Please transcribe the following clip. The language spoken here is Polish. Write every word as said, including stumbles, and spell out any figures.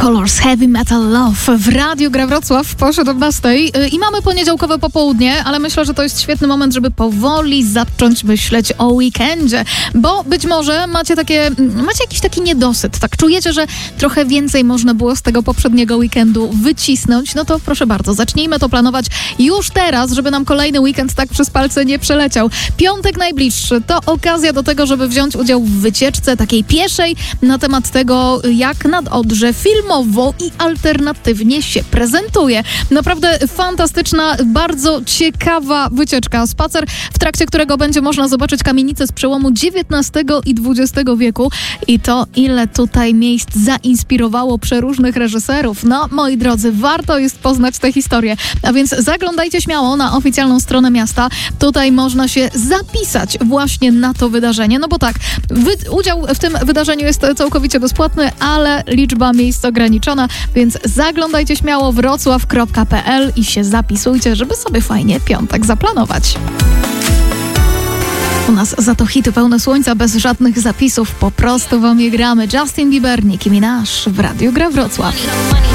Colors, Heavy Metal Love w Radiu Gra Wrocław po siedemnastej i mamy poniedziałkowe popołudnie, ale myślę, że to jest świetny moment, żeby powoli zacząć myśleć o weekendzie, bo być może macie takie, macie jakiś taki niedosyt, tak czujecie, że trochę więcej można było z tego poprzedniego weekendu wycisnąć, no to proszę bardzo, zacznijmy to planować już teraz, żeby nam kolejny weekend tak przez palce nie przeleciał. Piątek najbliższy to okazja do tego, żeby wziąć udział w wycieczce takiej pieszej na temat tego, jak nad Odrze filmowo i alternatywnie się prezentuje. Naprawdę fantastyczna, bardzo ciekawa wycieczka. Spacer, w trakcie którego będzie można zobaczyć kamienice z przełomu dziewiętnastego i dwudziestego wieku i to, ile tutaj miejsc zainspirowało przeróżnych reżyserów. No, moi drodzy, warto jest poznać tę historię. A więc zaglądajcie śmiało na oficjalną stronę miasta. Tutaj można się zapisać właśnie na to wydarzenie. No bo tak, wy- udział w tym wydarzeniu jest całkowicie bezpłatny, ale liczba miejsc ograniczona, więc zaglądajcie śmiało wrocław kropka p l i się zapisujcie, żeby sobie fajnie piątek zaplanować. U nas za to hity pełne słońca, bez żadnych zapisów, po prostu wam je gramy. Justin Bieber, Nicki Minaj w Radiu Gra Wrocław.